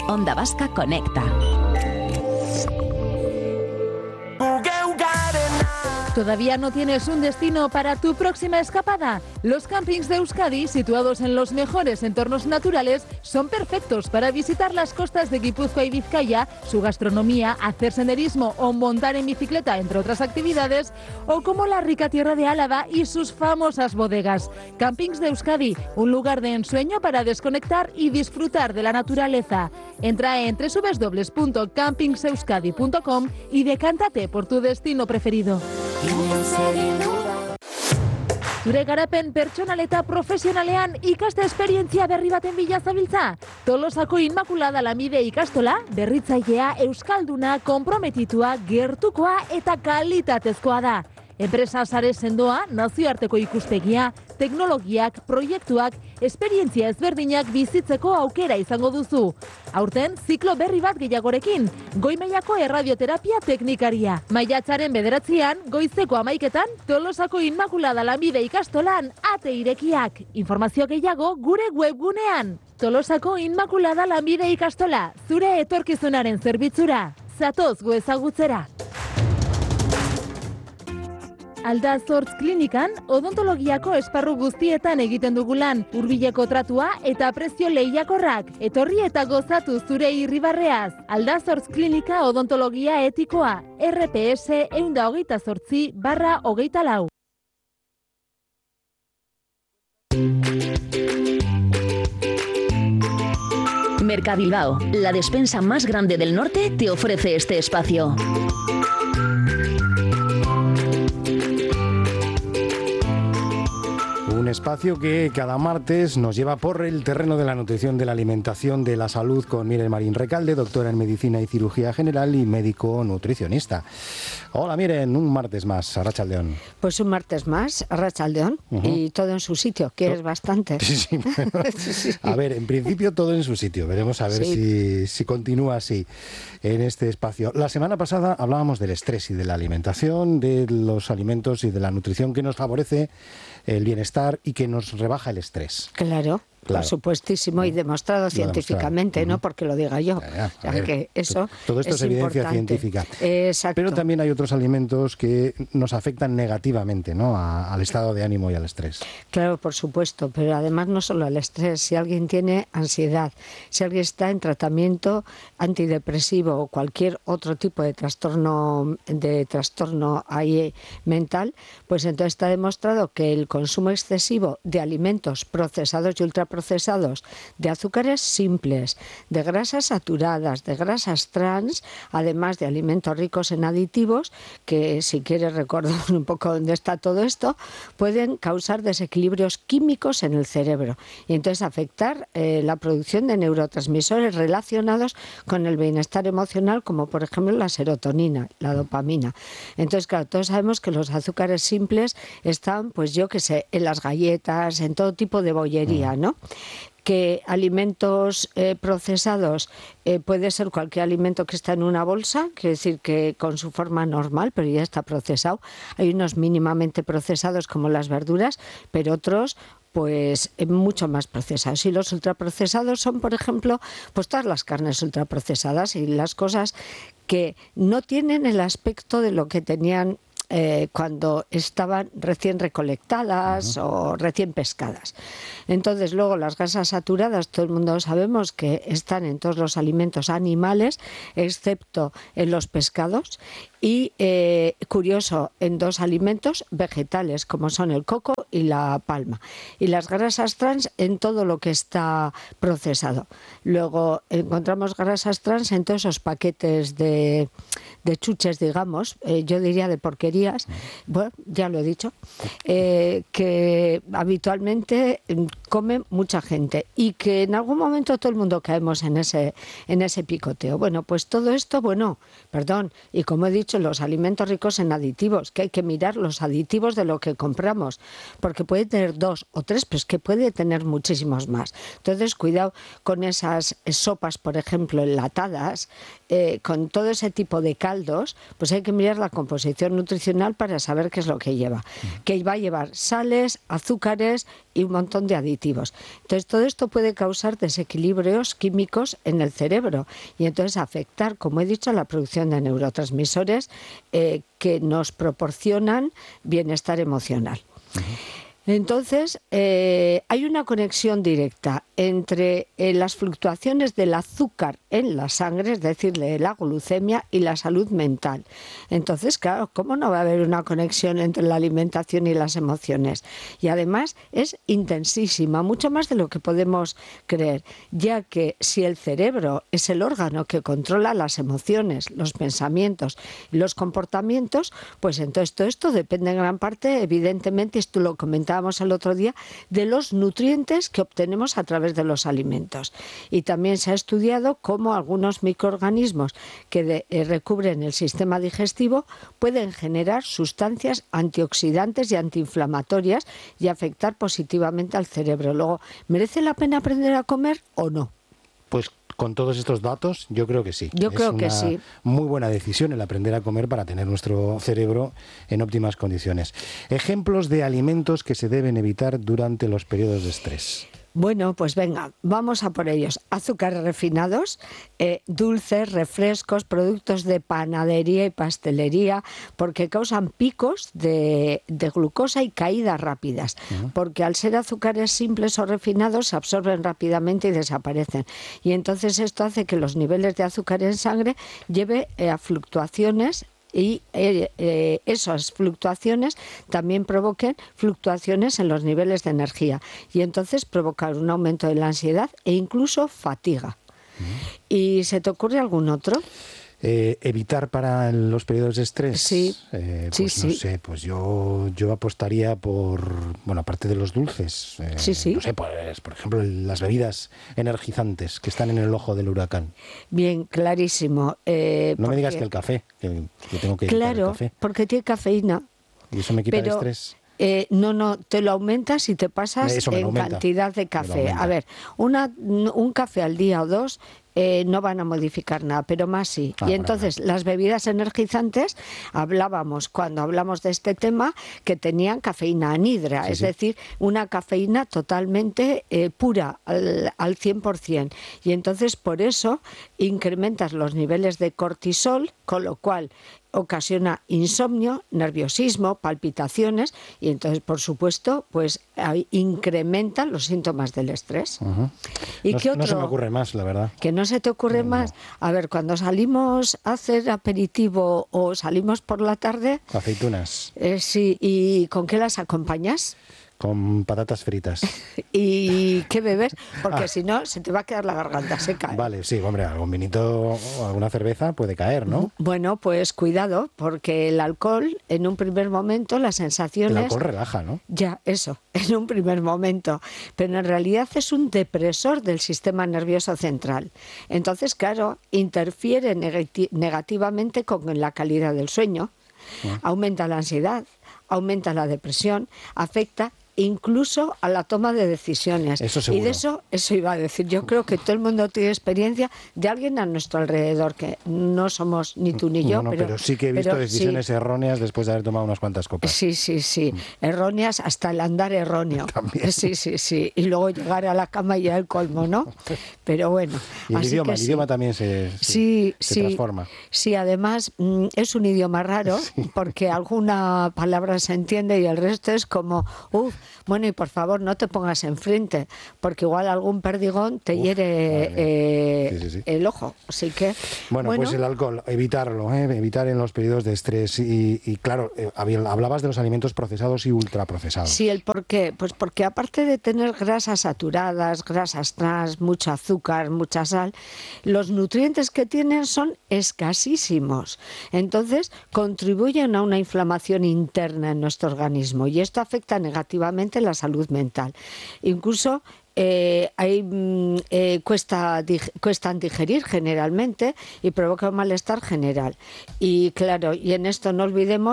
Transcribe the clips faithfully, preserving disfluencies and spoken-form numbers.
Onda Vasca Conecta. ¿Todavía no tienes un destino para tu próxima escapada? Los campings de Euskadi, situados en los mejores entornos naturales, son perfectos para visitar las costas de Guipúzcoa y Vizcaya, su gastronomía, hacer senderismo o montar en bicicleta, entre otras actividades, o como la rica tierra de Álava y sus famosas bodegas. Campings de Euskadi, un lugar de ensueño para desconectar y disfrutar de la naturaleza. Entra en doble u doble u doble u punto campings euskadi punto com y decántate por tu destino preferido. Zure garapen pertsonal eta profesionalean ikaste esperientzia berri baten bila zabiltza? Tolosako Inmaculada Lamide ikastola, berritzailea, euskalduna, konprometitua, gertukoa eta kalitatezkoa da. Enpresa sare sendoa, nazioarteko ikuspegia, teknologiak, proiektuak, esperientzia ezberdinak bizitzeko aukera izango duzu. Aurten, ziklo berri bat gehiagorekin, goi mailako erradioterapia teknikaria. Maiatzaren bederatzian, goizeko amaiketan, Tolosako Inmaculada Lamide ikastolan ate irekiak. Informazio gehiago gure webgunean. Tolosako Inmaculada Lamide ikastola, zure etorkizunaren zerbitzura. Zatoz gu ezagutzera. Aldazortz klinikan, odontologiako esparru guztietan egiten dugu lan, hurbileko tratua eta prezio lehiakorrak. Etorri eta gozatu zure irribarreaz. Aldazortz klinika odontologia etikoa, R P S ehun eta hogeita zortzi barra hogeita lau. Mercabilbao, la despensa más grande del norte, te ofrece este espacio. Un espacio que cada martes nos lleva por el terreno de la nutrición, de la alimentación, de la salud con Miren Marín Recalde, doctora en Medicina y Cirugía General y médico nutricionista. Hola Miren, un martes más, Arratsaldeon. Pues un martes más, Arratsaldeon, uh-huh. Y todo en su sitio, que es bastante. Sí, sí, bueno, sí, sí. A ver, en principio todo en su sitio, veremos a ver sí. si, si continúa así en este espacio. La semana pasada hablábamos del estrés y de la alimentación, de los alimentos y de la nutrición que nos favorece el bienestar y que nos rebaja el estrés. Claro. Claro. Por supuestísimo, y demostrado lo científicamente, demostrado. No porque lo diga yo. Ya, ya, o sea, que eso todo esto es, es evidencia importante. Científica. Exacto. Pero también hay otros alimentos que nos afectan negativamente, ¿no? A, al estado de ánimo y al estrés. Claro, por supuesto, pero además no solo al estrés. Si alguien tiene ansiedad, si alguien está en tratamiento antidepresivo o cualquier otro tipo de trastorno de trastorno ahí mental, pues entonces está demostrado que el consumo excesivo de alimentos procesados y ultraprocesados procesados, de azúcares simples, de grasas saturadas, de grasas trans, además de alimentos ricos en aditivos, que si quieres recordar un poco dónde está todo esto, pueden causar desequilibrios químicos en el cerebro y entonces afectar eh, la producción de neurotransmisores relacionados con el bienestar emocional, como por ejemplo la serotonina, la dopamina. Entonces, claro, todos sabemos que los azúcares simples están, pues yo qué sé, en las galletas, en todo tipo de bollería, ¿no? Que alimentos eh, procesados eh, puede ser cualquier alimento que está en una bolsa, quiere decir que con su forma normal, pero ya está procesado. Hay unos mínimamente procesados como las verduras, pero otros pues mucho más procesados. Y los ultraprocesados son, por ejemplo, pues todas las carnes ultraprocesadas y las cosas que no tienen el aspecto de lo que tenían Eh, cuando estaban recién recolectadas uh-huh. o recién pescadas. Entonces, luego las grasas saturadas, todo el mundo sabemos que están en todos los alimentos animales, excepto en los pescados, y eh, curioso, en dos alimentos vegetales, como son el coco y la palma. Y las grasas trans en todo lo que está procesado. Luego encontramos grasas trans en todos esos paquetes de, de chuches, digamos, eh, yo diría de porquerías, bueno, ya lo he dicho, eh, que habitualmente come mucha gente y que en algún momento todo el mundo caemos en ese, en ese picoteo. Bueno, pues todo esto, bueno, perdón, y como he dicho, los alimentos ricos en aditivos, que hay que mirar los aditivos de lo que compramos, porque puede tener dos o tres, pero es que puede tener muchísimos más. Entonces, cuidado con esas sopas, por ejemplo, enlatadas, eh, con todo ese tipo de caldos, pues hay que mirar la composición nutricional profesional para saber qué es lo que lleva. Que va a llevar sales, azúcares y un montón de aditivos. Entonces, todo esto puede causar desequilibrios químicos en el cerebro y entonces afectar, como he dicho, a la producción de neurotransmisores eh, que nos proporcionan bienestar emocional. Uh-huh. Entonces, eh, hay una conexión directa entre eh, las fluctuaciones del azúcar en la sangre, es decir, de la glucemia, y la salud mental. Entonces, claro, ¿cómo no va a haber una conexión entre la alimentación y las emociones? Y además es intensísima, mucho más de lo que podemos creer, ya que si el cerebro es el órgano que controla las emociones, los pensamientos y los comportamientos, pues entonces todo esto depende en gran parte, evidentemente, esto lo comentábamos el otro día, de los nutrientes que obtenemos a través de los alimentos. Y también se ha estudiado cómo algunos microorganismos que de, eh, recubren el sistema digestivo pueden generar sustancias antioxidantes y antiinflamatorias y afectar positivamente al cerebro. Luego, ¿merece la pena aprender a comer o no? Pues con todos estos datos, yo creo que sí. Yo creo que sí. Es una muy buena decisión el aprender a comer para tener nuestro cerebro en óptimas condiciones. Ejemplos de alimentos que se deben evitar durante los periodos de estrés. Bueno, pues venga, vamos a por ellos. Azúcares refinados, eh, dulces, refrescos, productos de panadería y pastelería, porque causan picos de, de glucosa y caídas rápidas, uh-huh. porque al ser azúcares simples o refinados se absorben rápidamente y desaparecen. Y entonces esto hace que los niveles de azúcar en sangre lleve eh, a fluctuaciones y eh, eh, esas fluctuaciones también provoquen fluctuaciones en los niveles de energía y entonces provocar un aumento de la ansiedad e incluso fatiga. Mm. ¿Y se te ocurre algún otro? Eh, evitar para los periodos de estrés. Sí, eh, sí, pues no sí. sé, pues yo yo apostaría por, bueno, aparte de los dulces, eh, sí, sí. no sé, pues por ejemplo las bebidas energizantes que están en el ojo del huracán. Bien, clarísimo. Eh, no porque... me digas que el café, que, que tengo que claro, evitar el café. Porque tiene cafeína. Y eso me quita Pero... el estrés. Eh, no, no, te lo aumentas y te pasas en aumenta, cantidad de café. A ver, una, un café al día o dos eh, no van a modificar nada, pero más sí. Ah, y entonces bueno. Las bebidas energizantes, hablábamos cuando hablamos de este tema que tenían cafeína anhidra, sí, es sí. decir, una cafeína totalmente eh, pura al, al cien por ciento. Y entonces por eso incrementas los niveles de cortisol, con lo cual ocasiona insomnio, nerviosismo, palpitaciones y entonces, por supuesto, pues incrementan los síntomas del estrés. Uh-huh. ¿Y no, qué otro? No se me ocurre más, la verdad. ¿Que no se te ocurre no, más? No. A ver, cuando salimos a hacer aperitivo o salimos por la tarde... Aceitunas. Eh, sí, ¿y con qué las acompañas? Con patatas fritas. ¿Y qué bebes? Porque ah. si no, se te va a quedar la garganta seca. ¿eh? Vale, sí, hombre, algún vinito o alguna cerveza puede caer, ¿no? Bueno, pues cuidado, porque el alcohol, en un primer momento, las sensaciones... El alcohol relaja, ¿no? Ya, eso, en un primer momento. Pero en realidad es un depresor del sistema nervioso central. Entonces, claro, interfiere negati- negativamente con la calidad del sueño, ah. aumenta la ansiedad, aumenta la depresión, afecta incluso a la toma de decisiones. Eso seguro. Y de eso, eso iba a decir. Yo creo que todo el mundo tiene experiencia de alguien a nuestro alrededor, que no somos ni tú ni yo. No, no, pero, pero sí que he visto decisiones sí. erróneas después de haber tomado unas cuantas copas. Sí, sí, sí. Mm. Erróneas hasta el andar erróneo. También. Sí, sí, sí. Y luego llegar a la cama y ya el colmo, ¿no? Pero bueno. Y el así idioma, que el sí. idioma también se, se, sí, se sí. transforma. Sí, además mm, es un idioma raro sí. porque alguna palabra se entiende y el resto es como, uff, bueno, y por favor, no te pongas enfrente, porque igual algún perdigón te Uf, hiere eh, sí, sí, sí. el ojo. Así que bueno, bueno, pues el alcohol, evitarlo, ¿eh? evitar en los periodos de estrés. Y, y claro, eh, hablabas de los alimentos procesados y ultraprocesados. Sí, ¿el por qué? Pues porque aparte de tener grasas saturadas, grasas trans, mucho azúcar, mucha sal, los nutrientes que tienen son escasísimos. Entonces, contribuyen a una inflamación interna en nuestro organismo y esto afecta negativamente la salud mental. Incluso eh, hay, eh, cuesta, dig, cuestan digerir generalmente y provoca un malestar general. Y claro, y en esto no olvidemos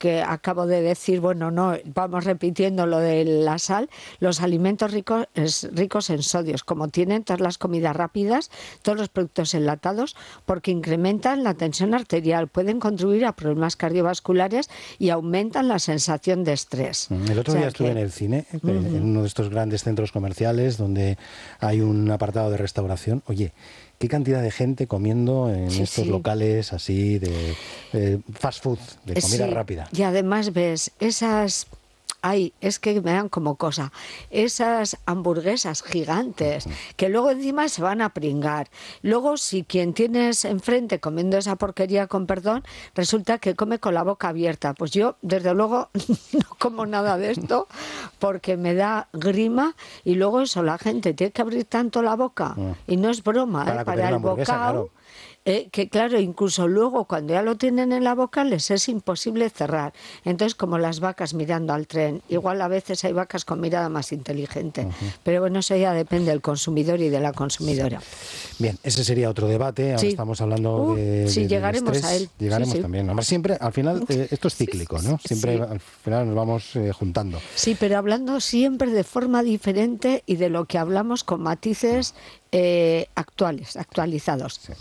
que acabo de decir, bueno, no, vamos repitiendo lo de la sal, los alimentos ricos, ricos en sodios, como tienen todas las comidas rápidas, todos los productos enlatados, porque incrementan la tensión arterial, pueden contribuir a problemas cardiovasculares y aumentan la sensación de estrés. El otro o sea día estuve que... en el cine, uh-huh. en uno de estos grandes centros comerciales donde hay un apartado de restauración. Oye, qué cantidad de gente comiendo en sí, estos sí. locales así de, de fast food, de comida sí. rápida. Y además ves esas... Ay, es que me dan como cosa, esas hamburguesas gigantes que luego encima se van a pringar. Luego, si quien tienes enfrente comiendo esa porquería, con perdón, resulta que come con la boca abierta. Pues yo, desde luego, no como nada de esto porque me da grima y luego eso, la gente tiene que abrir tanto la boca y no es broma, para, ¿eh? Para el bocado. Claro. Eh, que claro, incluso luego cuando ya lo tienen en la boca les es imposible cerrar. Entonces, como las vacas mirando al tren, igual a veces hay vacas con mirada más inteligente, uh-huh. pero bueno, eso ya depende del consumidor y de la consumidora. Bien, ese sería otro debate. Ahora sí. estamos hablando uh, de, sí, de llegaremos del estrés. a él. Llegaremos sí, sí. también. Además, siempre, al final, eh, esto es cíclico, ¿no? Siempre, sí. al final, nos vamos eh, juntando. Sí, pero hablando siempre de forma diferente y de lo que hablamos con matices eh, actuales, actualizados. Sí.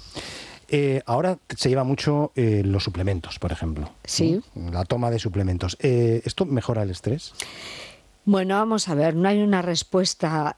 Eh, ahora se lleva mucho eh, los suplementos, por ejemplo. Sí. ¿no? La toma de suplementos. Eh, ¿Esto mejora el estrés? Bueno, vamos a ver, no hay una respuesta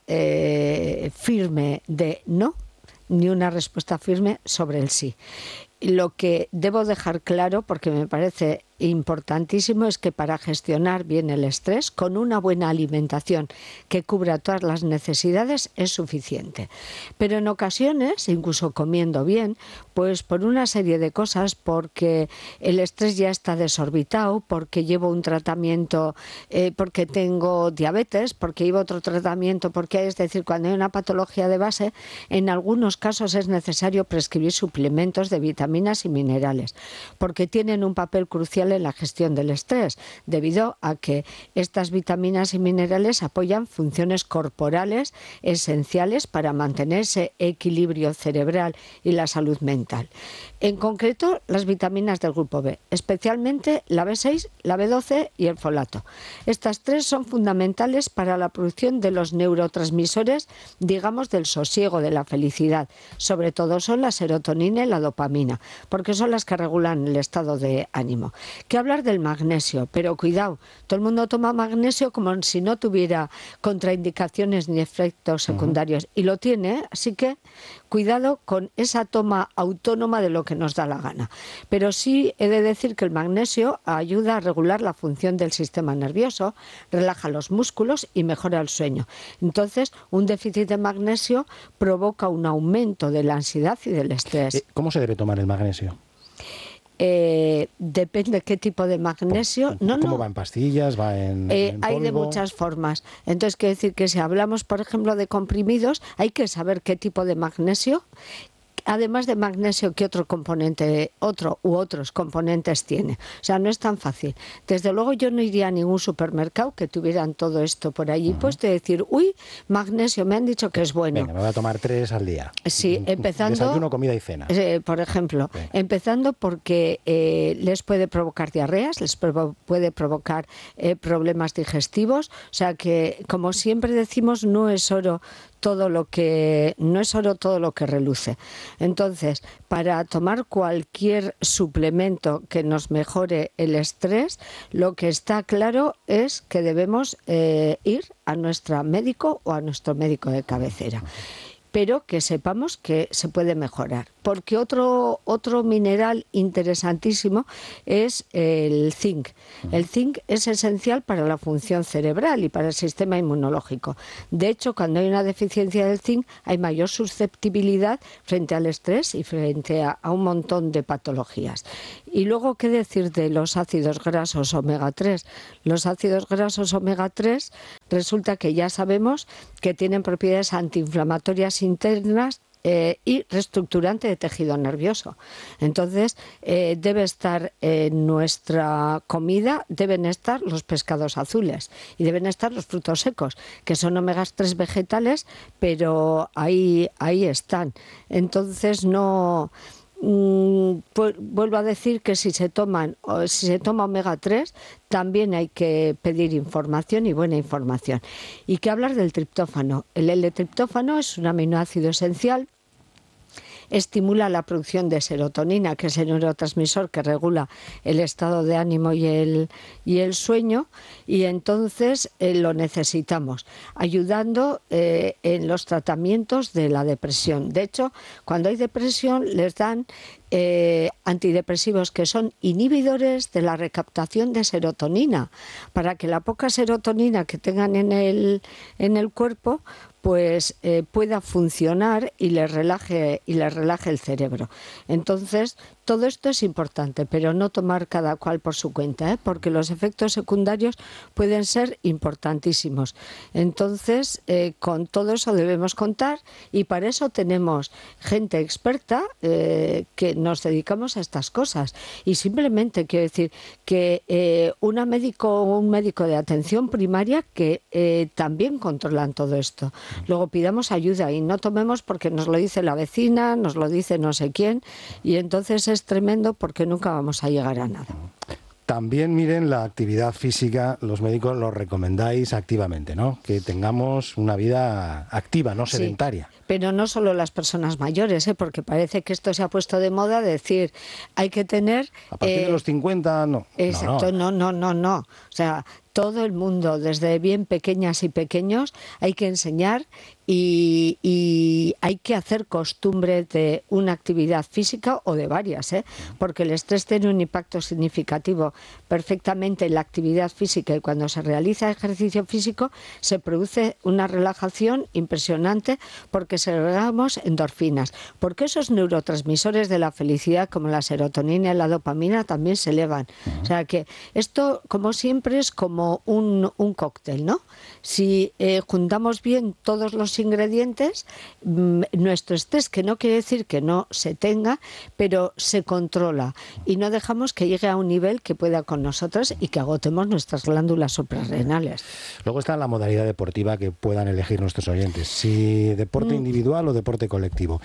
eh, firme de no, ni una respuesta firme sobre el sí. Lo que debo dejar claro, porque me parece importantísimo, es que para gestionar bien el estrés, con una buena alimentación que cubra todas las necesidades, es suficiente. Pero en ocasiones, incluso comiendo bien, pues por una serie de cosas, porque el estrés ya está desorbitado, porque llevo un tratamiento, eh, porque tengo diabetes, porque llevo otro tratamiento, porque es decir, cuando hay una patología de base, en algunos casos es necesario prescribir suplementos de vitaminas y minerales, porque tienen un papel crucial en la gestión del estrés, debido a que estas vitaminas y minerales apoyan funciones corporales esenciales para mantener ese equilibrio cerebral y la salud mental. En concreto, las vitaminas del grupo B, especialmente la B seis, la B doce y el folato. Estas tres son fundamentales para la producción de los neurotransmisores, digamos, del sosiego, de la felicidad. Sobre todo son la serotonina y la dopamina, porque son las que regulan el estado de ánimo. Que hablar del magnesio, pero cuidado, todo el mundo toma magnesio como si no tuviera contraindicaciones ni efectos secundarios, uh-huh. y lo tiene, así que cuidado con esa toma autónoma de lo que nos da la gana. Pero sí he de decir que el magnesio ayuda a regular la función del sistema nervioso, relaja los músculos y mejora el sueño. Entonces, un déficit de magnesio provoca un aumento de la ansiedad y del estrés. ¿Cómo se debe tomar el magnesio? Eh, depende qué tipo de magnesio. No, ¿Cómo no. va en pastillas? ¿Va en, eh, en Hay de muchas formas. Entonces, quiere decir que si hablamos, por ejemplo, de comprimidos, hay que saber qué tipo de magnesio. Además de magnesio, ¿qué otro componente, otro u otros componentes tiene? O sea, no es tan fácil. Desde luego yo no iría a ningún supermercado que tuvieran todo esto por allí, uh-huh. pues de decir, uy, magnesio, me han dicho que es bueno. Venga, me voy a tomar tres al día. Sí, empezando... Desayuno, comida y cena. Eh, por ejemplo, Venga. empezando porque eh, les puede provocar diarreas, les provo- puede provocar eh, problemas digestivos, o sea que, como siempre decimos, no es oro todo lo que no es oro todo lo que reluce. Entonces, para tomar cualquier suplemento que nos mejore el estrés, lo que está claro es que debemos eh, ir a nuestro médico o a nuestro médico de cabecera. Pero que sepamos que se puede mejorar. Porque otro, otro mineral interesantísimo es el zinc. El zinc es esencial para la función cerebral y para el sistema inmunológico. De hecho, cuando hay una deficiencia del zinc, hay mayor susceptibilidad frente al estrés y frente a, a un montón de patologías. Y luego, ¿qué decir de los ácidos grasos omega tres? Los ácidos grasos omega tres resulta que ya sabemos que tienen propiedades antiinflamatorias internas eh, y reestructurante de tejido nervioso. Entonces, eh, debe estar en nuestra comida, deben estar los pescados azules y deben estar los frutos secos, que son omegas tres vegetales, pero ahí, ahí están. Entonces, no... mm, pues, vuelvo a decir que si se toman, o si se toma omega tres, también hay que pedir información y buena información. Y que hablar del triptófano. El L-triptófano es un aminoácido esencial. Estimula la producción de serotonina, que es el neurotransmisor que regula el estado de ánimo y el, y el sueño, y entonces eh, lo necesitamos, ayudando eh, en los tratamientos de la depresión. De hecho, cuando hay depresión les dan eh, antidepresivos que son inhibidores de la recaptación de serotonina, para que la poca serotonina que tengan en el, en el cuerpo pues eh, pueda funcionar y les relaje y les relaje el cerebro. Entonces, todo esto es importante, pero no tomar cada cual por su cuenta, ¿eh? Porque los efectos secundarios pueden ser importantísimos. Entonces, eh, con todo eso debemos contar, y para eso tenemos gente experta eh, que nos dedicamos a estas cosas. Y simplemente quiero decir que eh, una médico o un médico de atención primaria que eh, también controlan todo esto. Luego pidamos ayuda y no tomemos porque nos lo dice la vecina, nos lo dice no sé quién, y entonces es tremendo porque nunca vamos a llegar a nada. También miren la actividad física, los médicos lo recomendáis activamente, ¿no? Que tengamos una vida activa, no sedentaria. Sí, pero no solo las personas mayores, ¿eh? Porque parece que esto se ha puesto de moda, decir, hay que tener... A partir eh, de los cincuenta, no. Exacto, no, no, no, no, no. O sea, todo el mundo, desde bien pequeñas y pequeños, hay que enseñar y, y hay que hacer costumbre de una actividad física o de varias, ¿eh? Porque el estrés tiene un impacto significativo perfectamente en la actividad física, y cuando se realiza ejercicio físico se produce una relajación impresionante porque segregamos endorfinas, porque esos neurotransmisores de la felicidad como la serotonina y la dopamina también se elevan. O sea que esto, como siempre, es como Un, un cóctel, ¿no? Si eh, juntamos bien todos los ingredientes, mmm, nuestro estrés, que no quiere decir que no se tenga, pero se controla y no dejamos que llegue a un nivel que pueda con nosotros y que agotemos nuestras glándulas suprarrenales. Luego está la modalidad deportiva que puedan elegir nuestros oyentes, si deporte mm. individual o deporte colectivo.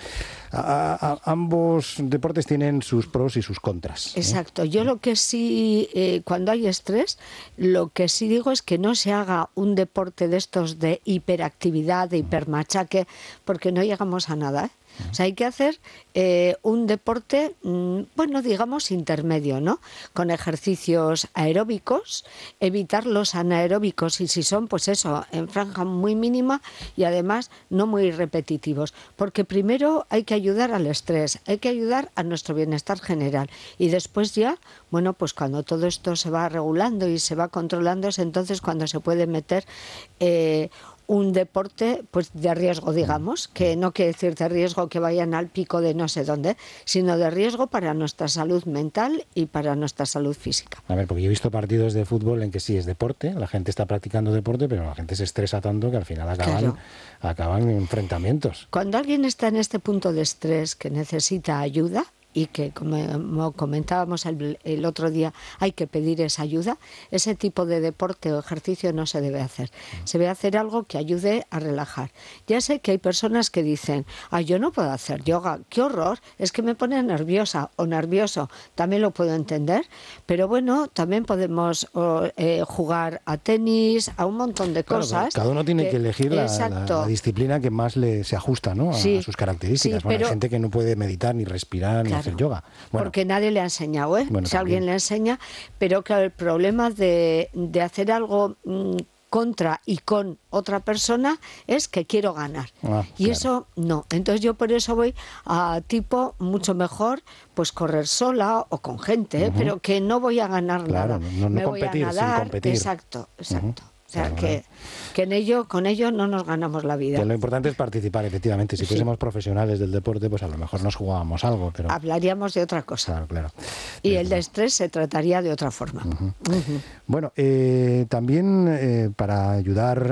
A, a, ambos deportes tienen sus pros y sus contras, ¿eh? Exacto. Yo lo que sí, eh, cuando hay estrés, lo que sí digo es que no se haga un deporte de estos de hiperactividad, de hipermachaque, porque no llegamos a nada, ¿eh? O sea, hay que hacer eh, un deporte, mmm, bueno, digamos intermedio, ¿no? Con ejercicios aeróbicos, evitar los anaeróbicos, y si son, pues eso, en franja muy mínima y además no muy repetitivos. Porque primero hay que ayudar al estrés, hay que ayudar a nuestro bienestar general, y después ya, bueno, pues cuando todo esto se va regulando y se va controlando, es entonces cuando se puede meter eh, un deporte pues de riesgo, digamos, que no quiere decir de riesgo que vayan al pico de no sé dónde, sino de riesgo para nuestra salud mental y para nuestra salud física. A ver, porque yo he visto partidos de fútbol en que sí es deporte, la gente está practicando deporte, pero la gente se estresa tanto que al final acaban, claro. acaban en enfrentamientos. Cuando alguien está en este punto de estrés que necesita ayuda, y que, como comentábamos el, el otro día, hay que pedir esa ayuda, ese tipo de deporte o ejercicio no se debe hacer. Se debe hacer algo que ayude a relajar. Ya sé que hay personas que dicen, ah, yo no puedo hacer yoga, qué horror, es que me pone nerviosa o nervioso. También lo puedo entender, pero bueno, también podemos o, eh, jugar a tenis, a un montón de claro, cosas. Cada uno tiene que, que elegir la, la, la disciplina que más le se ajusta, ¿no? a, sí, a sus características. Sí, bueno, pero, hay gente que no puede meditar, ni respirar, claro. ni hacer yoga. Bueno, porque nadie le ha enseñado, ¿eh? Bueno, si alguien le enseña, pero claro, el problema de, de hacer algo mmm, contra y con otra persona es que quiero ganar. Ah, y claro. eso no. Entonces yo por eso voy a tipo mucho mejor, pues correr sola o con gente, ¿eh? Uh-huh. Pero que no voy a ganar claro, nada. No, no Me competir, voy a nadar. Sin competir. Exacto, exacto. Uh-huh. O sea, claro, que, que en ello, con ello no nos ganamos la vida. Que lo importante es participar, efectivamente. Si sí. fuésemos profesionales del deporte, pues a lo mejor nos jugábamos algo, pero... Hablaríamos de otra cosa. Claro, claro. Y pero... el de estrés se trataría de otra forma. Uh-huh. Uh-huh. Bueno, eh, también eh, para ayudar